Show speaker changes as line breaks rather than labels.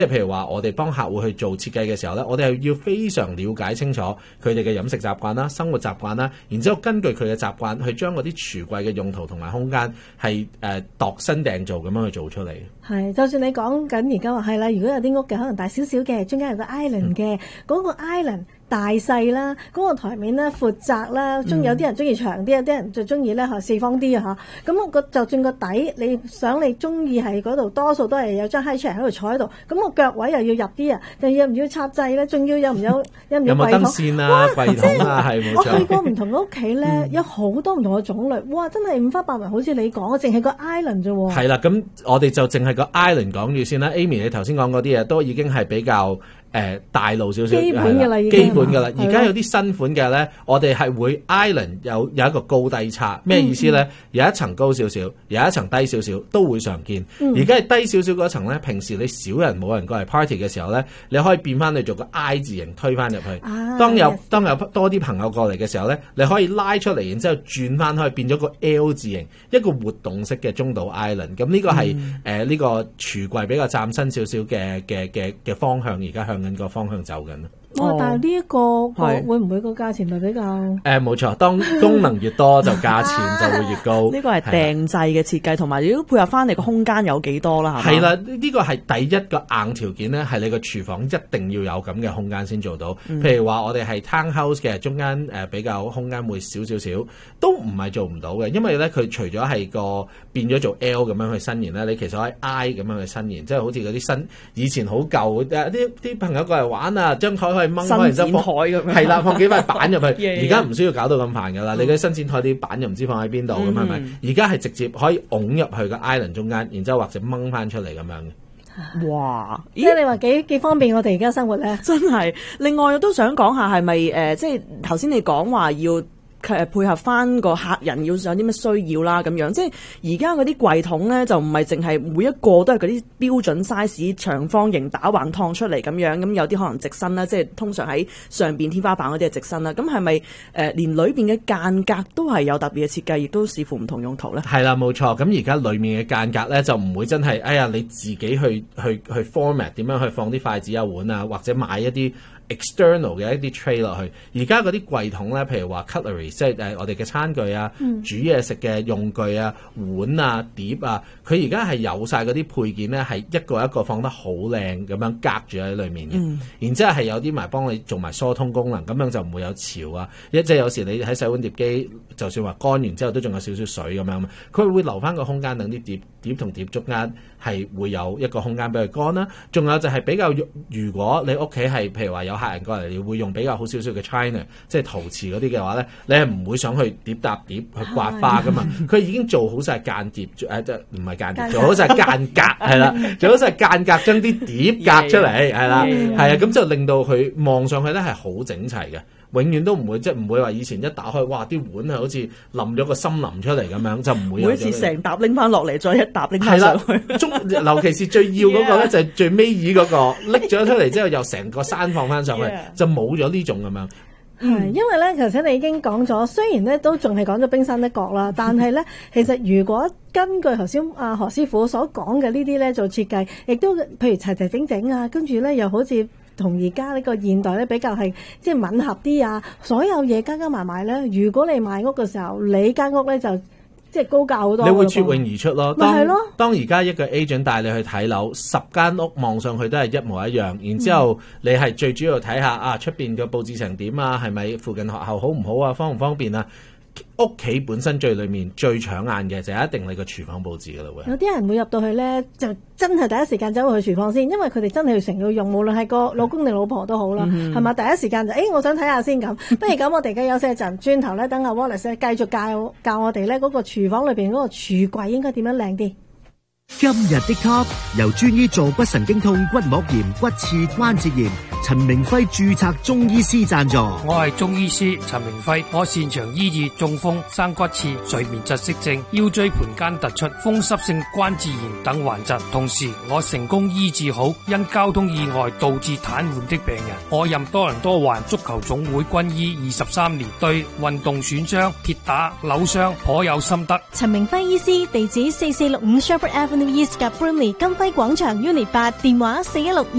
即係譬如話，我哋幫客戶去做設計嘅時候咧，我哋係要非常了解清楚佢哋嘅飲食習慣啦、生活習慣啦，然之後根據佢嘅習慣去將嗰啲櫥櫃嘅用途同埋空間係度身訂造咁樣去做出嚟。
係，就算你講緊而家話係啦，如果有啲屋嘅可能大少少嘅，中間有個 island 嘅，嗰個 island 大細啦，嗰個台面咧闊窄啦，有啲人中意長啲，有啲人就中意咧四方啲啊嚇。咁個就算個底，你想你中意係嗰度，多數都係有張 high chair 喺度坐喺度，咁個腳位又要入啲啊，又要唔要插掣咧？仲要有唔有櫃筒？
有冇燈線啊、櫃筒啊？係冇錯。
我去過唔同嘅屋企咧，有好多唔同嘅種類，哇！真係五花八門，好似你講，淨係個 island 啫喎。
係啦，咁我哋就淨係個 island 講住先啦。Amy，你頭先講嗰啲嘢都已經係比較大路少少，
基本嘅啦，已經
基本嘅啦。而家有啲新款嘅咧，我哋係會 island 有一個高低差，咩意思咧？有一層高少少，有一層低少少，都會常見。而家係低少少嗰層咧，平時你少人冇人過嚟 party 嘅時候咧，你可以變翻你做個 I 字形推翻入去。當有多啲朋友過嚟嘅時候咧，你可以拉出嚟，然之後轉翻去變咗個 L 字形，一個活動式嘅中島 island。咁呢個係呢個櫥櫃比較嶄新少少嘅方向，而家向緊個方向走緊。
但係呢一個會唔會個價錢係比較？
冇錯，當功能越多就價錢就會越高。
呢個係訂製嘅設計，同埋如果配合翻你個空間有幾多啦？
係啦，呢個係第一個硬條件咧，係你個廚房一定要有咁嘅空間先做到。譬如話我哋係 townhouse 嘅，中間比較空間會少少少，都唔係做唔到嘅，因為咧佢除咗係個變咗做 L 咁樣去伸延咧，你其實可以 I 咁樣去伸延，即係好似嗰啲以前好舊啲朋友過嚟玩啊，張台可以掹開，然之後放係啦，放幾塊板入去。而家唔需要搞到咁煩噶啦，你嗰啲伸展台啲板又唔知放喺邊度咁係咪？而家係直接可以拱入去個 island 中間，然之後或者掹翻出嚟咁樣嘅。
哇！
即係你話幾方便我哋而家生活咧？
真係。另外我都想講下係咪即係頭先你講話要配合翻個客人要有啲咩需要啦咁樣，即係而家嗰啲櫃桶咧就唔係淨係每一個都係嗰啲標準 size 長方形打橫燙出嚟咁樣，咁有啲可能直身啦，即係通常喺上邊天花板嗰啲係直身啦。咁係咪連裏邊嘅間隔都係有特別嘅設計，亦都視乎唔同用途咧？
係啦，冇錯。咁而家裏面嘅間隔咧就唔會真係你自己去 format 點樣去放啲筷子啊碗啊，或者買一啲external 嘅一啲 tray 落去。而家嗰啲櫃桶咧，譬如話 cutlery， 即係我哋嘅餐具啊、煮嘢食嘅用具啊、碗啊、碟啊，佢而家係有晒嗰啲配件咧，係一個一個放得好靚咁樣隔住喺裏面嘅。然之後係有啲埋幫你做埋疏通功能，咁樣就唔會有潮啊。即係有時你喺洗碗碟機，就算話乾完之後都仲有少少水咁樣，佢會留翻個空間等啲碟同碟中間係會有一個空間俾佢乾啦。仲有就係比較，如果你屋企係譬如話有客人過嚟，你會用比較好少少嘅 china， 即係陶瓷嗰啲嘅話咧，你係唔會想去碟搭碟去刮花噶嘛。佢已經做好晒間碟，即係唔係間碟，做好晒間隔係啦，做好晒間隔，將啲碟隔出嚟係啦，係啊，咁就令到佢望上去咧係好整齊嘅。永遠都唔會，即係唔會話以前一打開，哇！啲碗係好似冧咗個森林出嚟咁樣，就唔會有。
每次成沓拎翻落嚟，再一沓拎翻上去。
尤其是最要嗰個咧，就係最尾二嗰個拎咗出嚟之後，又成個山放翻上去，就冇咗呢種咁樣。
因為咧，頭先你已經講咗，雖然咧都仲係講咗冰山一角啦，但係咧，其實如果根據頭先阿何師傅所講嘅呢啲咧做設計，亦都譬如齊齊整整啊，跟住咧又好似同而家呢個現代咧比較係即係吻合啲啊，所有嘢加加埋埋咧，如果你買屋嘅時候，你間屋咧就即係高價好多，
你會脫穎而出咯。
咪係咯。
當而家一個 agent 帶你去睇樓，10間屋望上去都係一模一樣，然之後你係最主要睇下出邊嘅佈置成點啊，係咪附近學校好唔好啊，方唔方便啊？屋企本身最裏面最搶眼嘅就係一定你個廚房佈置噶啦會。有
啲人會入到去咧，就真係第一時間走去廚房先，因為佢哋真係要成日用，無論係個老公定老婆都好啦，係嘛？第一時間就我想睇下先咁。不如咁，我哋而家休息一陣，轉頭咧等阿 Wallace 繼續教我哋咧嗰個廚房裏邊嗰個櫥櫃應該點樣靚啲。
今日的 Top 由專醫坐骨神經痛、骨膜炎、骨刺、關節炎陳明輝註冊中醫師贊助。
我係中醫師陳明輝，我擅長醫治中風、生骨刺、睡眠窒息症、腰椎盤間突出、風濕性關節炎等患疾，同時我成功醫治好因交通意外導致癱瘓的病人。我任多倫多華人足球總會軍醫23年，對運動損傷、跌打、扭傷頗有心得。
陳明輝醫師地址4465 Shepherd Avenue
Avenue East 及 Brimley 金輝廣場 Unit 8，電話416